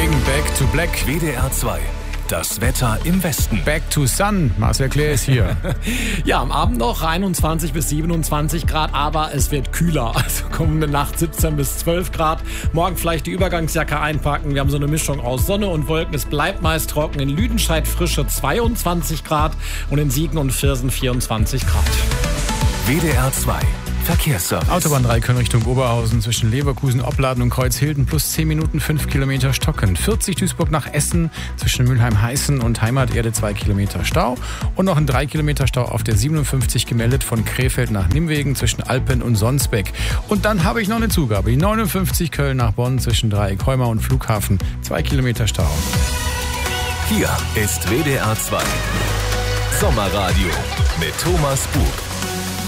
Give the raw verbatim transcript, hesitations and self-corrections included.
Regen, Back to Black. W D R zwei. Das Wetter im Westen. Back to Sun. Marcel Clair ist hier. Ja, am Abend noch einundzwanzig bis siebenundzwanzig Grad, aber es wird kühler. Also kommende Nacht siebzehn bis zwölf Grad. Morgen vielleicht die Übergangsjacke einpacken. Wir haben so eine Mischung aus Sonne und Wolken. Es bleibt meist trocken. In Lüdenscheid frische zweiundzwanzig Grad und in Siegen und Viersen vierundzwanzig Grad. W D R zwei. Verkehrsservice. Autobahn drei Köln Richtung Oberhausen zwischen Leverkusen, Opladen und Kreuzhilden plus zehn Minuten fünf Kilometer Stocken. vierzig Duisburg nach Essen zwischen Mülheim-Heißen und Heimaterde zwei Kilometer Stau. Und noch ein drei Kilometer Stau auf der siebenundfünfzig gemeldet von Krefeld nach Nimwegen zwischen Alpen und Sonsbeck. Und dann habe ich noch eine Zugabe. Die neunundfünfzig Köln nach Bonn zwischen Dreieck-Heumar und Flughafen. zwei Kilometer Stau. Hier ist W D R zwei. Sommerradio mit Thomas Bug.